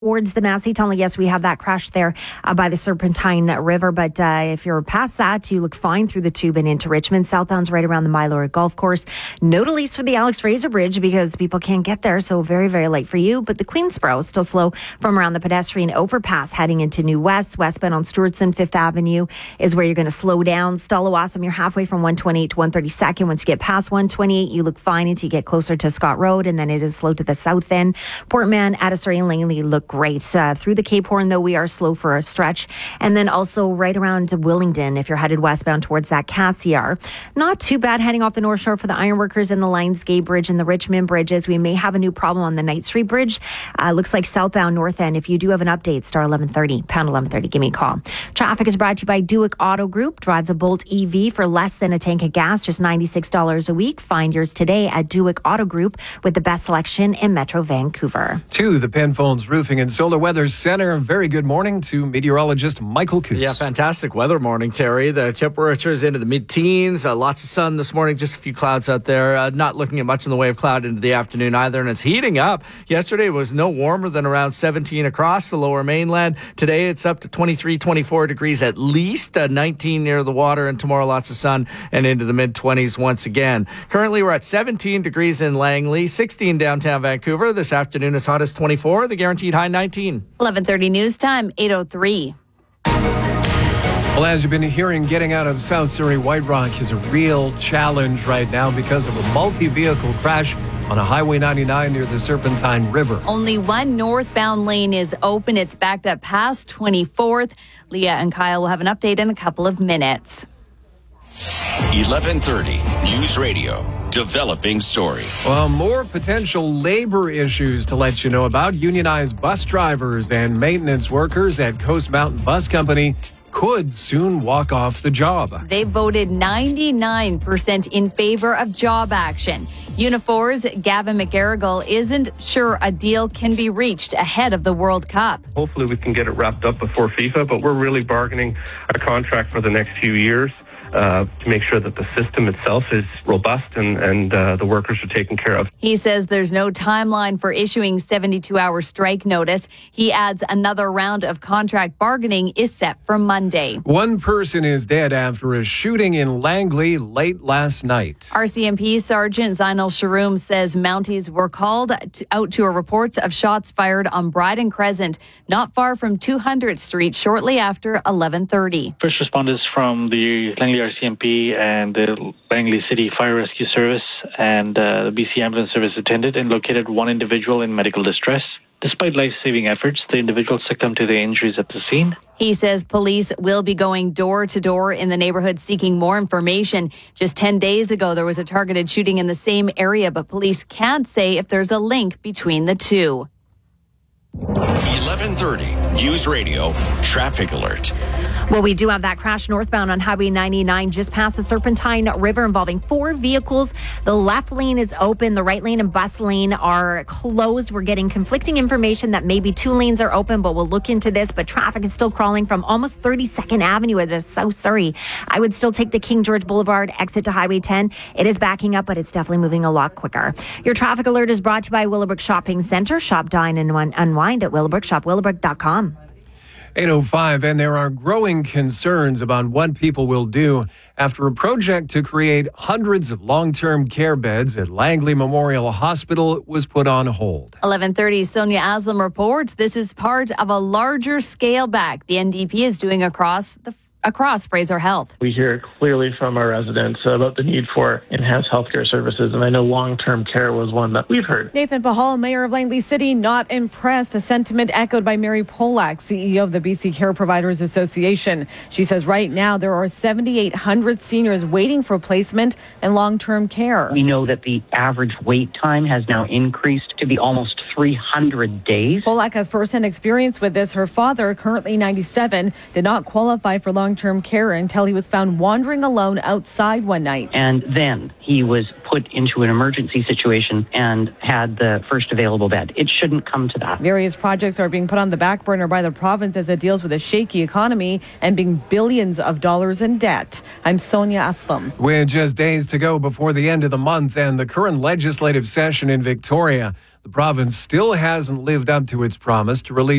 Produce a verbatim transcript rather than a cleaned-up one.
towards the Massey Tunnel. Yes, we have that crash there uh, by the Serpentine River, but uh, if you're past that, you look fine through the tube and into Richmond. Southbound's right around the Mylord Golf Course. No delays for the Alex Fraser Bridge because people can't get there, so very, very late for you. But the Queensboro still slow from around the pedestrian overpass heading into New West. Westbound on Stewartson, Fifth Avenue is where you're going to slow down. Stallawasam, you're halfway from one twenty-eight to one thirty-second. Once you get past one twenty-eight, you look fine until you get closer to Scott Road, and then it is slow to the south end. Portman, Addisbury, and Langley look great. Uh, through the Cape Horn, though, we are slow for a stretch. And then also right around Willingdon, if you're headed westbound towards that Cassiar. Not too bad heading off the North Shore for the Ironworkers and the Lionsgate Bridge and the Richmond bridges. We may have a new problem on the Knight Street Bridge. Uh, looks like southbound North End. If you do have an update, star eleven thirty, pound eleven thirty, give me a call. Traffic is brought to you by Duick Auto Group. Drive the Bolt E V for less than a tank of gas, just ninety-six dollars a week. Find yours today at Duick Auto Group with the best selection in Metro Vancouver. To the Penfolds Roofing and Solar Weather Center, very good morning to meteorologist Michael Coos. Yeah, fantastic weather morning, Terry. The temperature's into the mid-teens. Uh, lots of sun this morning, just a few clouds out there. Uh, not looking at much in the way of cloud into the afternoon either, and it's heating up. Yesterday was no warmer than around seventeen across the lower mainland. Today it's up to twenty-three, twenty-four degrees at least, uh, nineteen near the water, and tomorrow lots of sun and into the mid-twenties once again. Currently we're at seventeen degrees in Langley, sixteen downtown Vancouver. This afternoon as hot as twenty-four, the guaranteed high nineteen. eleven thirty news time, eight oh three. Well, as you've been hearing, getting out of South Surrey White Rock is a real challenge right now because of a multi-vehicle crash on a Highway ninety-nine near the Serpentine River. Only one northbound lane is open. It's backed up past twenty-fourth. Leah and Kyle will have an update in a couple of minutes. eleven thirty News Radio. Developing story. Well, more potential labor issues to let you know about. Unionized bus drivers and maintenance workers at Coast Mountain Bus Company could soon walk off the job. They voted ninety-nine percent in favor of job action. Unifor's Gavin McGarrigle isn't sure a deal can be reached ahead of the World Cup. Hopefully we can get it wrapped up before FIFA, but we're really bargaining a contract for the next few years. Uh, to make sure that the system itself is robust and, and uh, the workers are taken care of. He says there's no timeline for issuing seventy-two hour strike notice. He adds another round of contract bargaining is set for Monday. One person is dead after a shooting in Langley late last night. R C M P Sergeant Zainal Sharoom says Mounties were called to, out to a reports of shots fired on Bryden Crescent, not far from two hundredth Street, shortly after eleven thirty. First responders from the Langley R C M P and the Langley City Fire Rescue Service and uh, the B C Ambulance Service attended and located one individual in medical distress. Despite life-saving efforts, the individual succumbed to the injuries at the scene. He says police will be going door to door in the neighborhood seeking more information. Just ten days ago, there was a targeted shooting in the same area, but police can't say if there's a link between the two. eleven thirty News Radio Traffic Alert. Well, we do have that crash northbound on Highway ninety-nine just past the Serpentine River involving four vehicles. The left lane is open. The right lane and bus lane are closed. We're getting conflicting information that maybe two lanes are open, but we'll look into this. But traffic is still crawling from almost thirty-second Avenue at South Surrey. I would still take the King George Boulevard exit to Highway ten. It is backing up, but it's definitely moving a lot quicker. Your traffic alert is brought to you by Willowbrook Shopping Centre. Shop, dine, and unwind at Willowbrook. Shop willowbrook dot com. eight oh five, and there are growing concerns about what people will do after a project to create hundreds of long-term care beds at Langley Memorial Hospital was put on hold. eleven thirty, Sonia Aslam reports this is part of a larger scale back the N D P is doing across the across Fraser Health. We hear clearly from our residents about the need for enhanced healthcare services, and I know long-term care was one that we've heard. Nathan Pahal, Mayor of Langley City, not impressed, a sentiment echoed by Mary Polak, C E O of the B C Care Providers Association. She says right now there are seventy-eight hundred seniors waiting for placement and long-term care. We know that the average wait time has now increased to be almost three hundred days. Polak has first-hand experience with this. Her father, currently ninety-seven, did not qualify for long long-term care until he was found wandering alone outside one night. And then he was put into an emergency situation and had the first available bed. It shouldn't come to that. Various projects are being put on the back burner by the province as it deals with a shaky economy and being billions of dollars in debt. I'm Sonia Aslam. With just days to go before the end of the month and the current legislative session in Victoria, The province still hasn't lived up to its promise to release